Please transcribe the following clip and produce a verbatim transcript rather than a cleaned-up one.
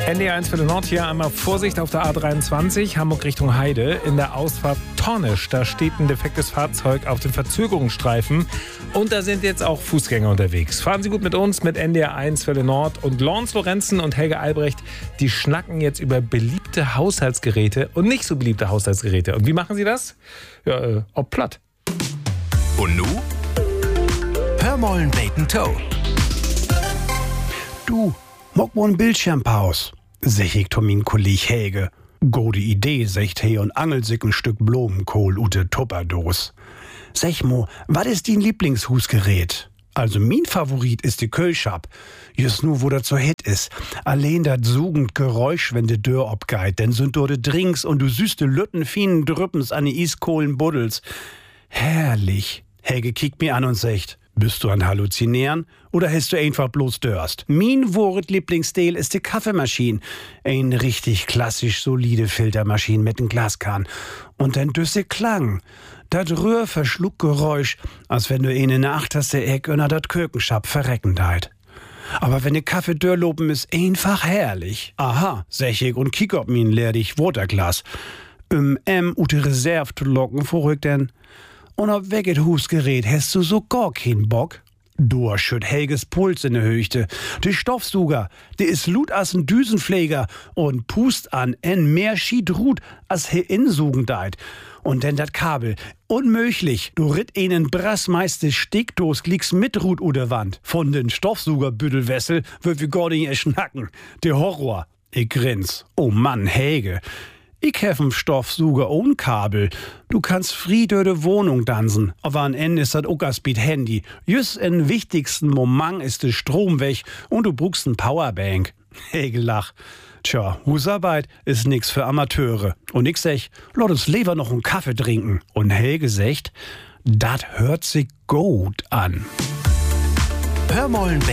N D R eins für den Nord hier einmal Vorsicht auf der A dreiundzwanzig, Hamburg Richtung Heide. In der Ausfahrt Tornisch, da steht ein defektes Fahrzeug auf dem Verzögerungsstreifen. Und da sind jetzt auch Fußgänger unterwegs. Fahren Sie gut mit uns, mit N D R eins für den Nord. Und Lawrence Lorenzen und Helge Albrecht, die schnacken jetzt über beliebte Haushaltsgeräte und nicht so beliebte Haushaltsgeräte. Und wie machen Sie das? Ja, äh, ob platt. Und nu? Hör mollen Bacon Toe. Du, mock mo n Bildschirmpaus, sech ich to min Kolleg Helge. Gode Idee, secht he und angelt sich ein Stück Blumenkohl ute Tupperdos. Sech mo, wat is din Lieblingshusgerät? Also min Favorit ist die Kölschab. Just nu, wo dat so hit is. Allein dat sugend Geräusch, wenn de Dörr obgeit, denn sind dort de Drinks und du süßte Lütten fienen Drüppens an die Iskohlen buddels. Herrlich. Helge kickt mir an und secht, bist du an Halluzinieren oder hast du einfach bloß Dörst? Min Woret Lieblingsstil ist die Kaffeemaschine. Ein richtig klassisch solide Filtermaschine mit nem Glaskan. Und ein düsse Klang. Dat Rührverschluckgeräusch, als wenn du ihn in der achterste Eck unter dat Kökenschab verrecken deit. Aber wenn de Kaffee dörrlopen ist einfach herrlich. Aha, sech ich und kick ob min leerdig Waterglas. Um em ute Reserve zu locken, vorrück denn. Und ob weget Husgerät hast du so gar keinen Bock? Du schütt Helges Puls in der Höchte. De Stoffsuger, de is lut as n Düsenpfleger und pust an en mehr schied Rut as he insugen deit. Und denn dat Kabel, unmöglich, du ritt einen brassmeiste Steckdos glieks mit Rut oder Wand. Von den Stoffsugerbüttelwessel wird wir gar nicht erschnacken. Der Horror. Ich grins. Oh Mann, Helge. Ich hef n Stoffsuger ohne Kabel. Du kannst frie durch de Wohnung dansen. Aber an Ende ist dat Uckerspeed Handy. Just in wichtigsten Moment ist de Strom weg und du brauchst n Powerbank. Helge lach. Tja, Husarbeit ist nix für Amateure. Und ich sech, lass uns lieber noch n Kaffee trinken. Und Helge secht, dat hört sich gut an. Hör mollen